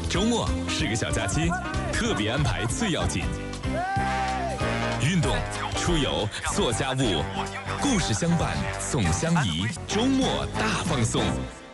周末是个小假期，特别安排最要紧。运动、出游、做家务，故事相伴，总相宜。周末大放送。